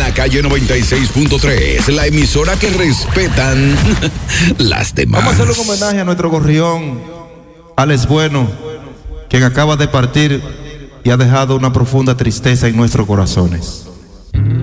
la calle 96.3, la emisora que respetan las demás. Vamos a hacerle un homenaje a nuestro gorrión, Alex Bueno, quien acaba de partir y ha dejado una profunda tristeza en nuestros corazones.